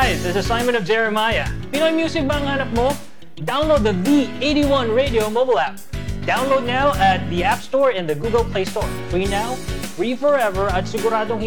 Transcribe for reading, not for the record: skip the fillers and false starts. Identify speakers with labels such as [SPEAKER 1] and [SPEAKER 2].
[SPEAKER 1] guys, this is Simon of Jeremiah. Pinoy music ba ang hanap mo? Download the V81 Radio mobile app. Download now at the App Store and the Google Play Store. Free now, free forever, at siguradong